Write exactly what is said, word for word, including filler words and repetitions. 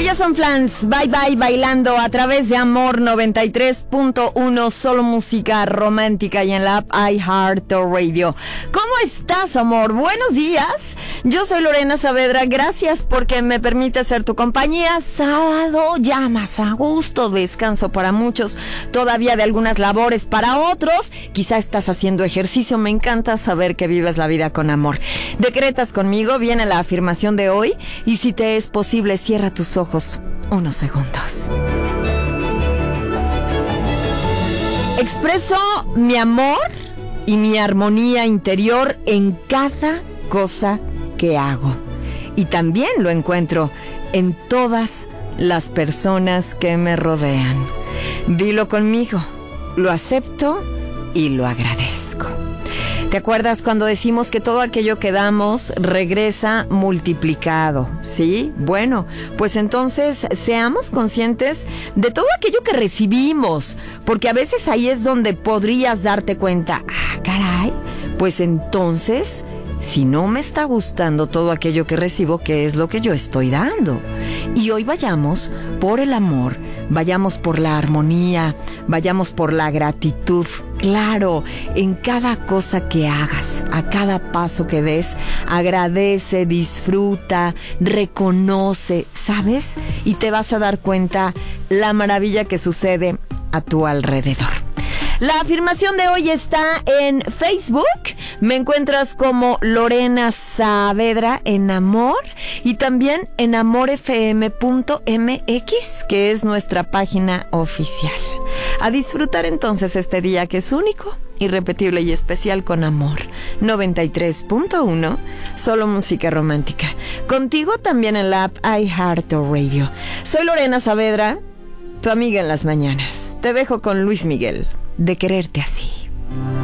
Ellas son Flans, Bye Bye bailando a través de Amor noventa y tres punto uno, solo música romántica y en la app iHeartRadio. ¿Cómo estás, amor? Buenos días. Yo soy Lorena Saavedra, gracias porque me permite ser tu compañía. Sábado, ya más a gusto, descanso para muchos, todavía de algunas labores para otros. Quizá estás haciendo ejercicio, me encanta saber que vives la vida con amor. Decretas conmigo, viene la afirmación de hoy y si te es posible, cierra tus ojos unos segundos. Expreso mi amor y mi armonía interior en cada cosa que hago. Y también lo encuentro en todas las personas que me rodean. Dilo conmigo, lo acepto y lo agradezco. ¿Te acuerdas cuando decimos que todo aquello que damos regresa multiplicado? ¿Sí? Bueno, pues entonces seamos conscientes de todo aquello que recibimos, porque a veces ahí es donde podrías darte cuenta, ah, caray, pues entonces, si no me está gustando todo aquello que recibo, ¿qué es lo que yo estoy dando? Y hoy vayamos por el amor, vayamos por la armonía, vayamos por la gratitud. Claro, en cada cosa que hagas, a cada paso que des, agradece, disfruta, reconoce, ¿sabes? Y te vas a dar cuenta la maravilla que sucede a tu alrededor. La afirmación de hoy está en Facebook. Me encuentras como Lorena Saavedra en Amor y también en amor f m punto m x, que es nuestra página oficial. A disfrutar entonces este día que es único, irrepetible y especial con Amor noventa y tres punto uno, solo música romántica. Contigo también en la app iHeartRadio. Soy Lorena Saavedra, tu amiga en las mañanas. Te dejo con Luis Miguel, de Quererte Así.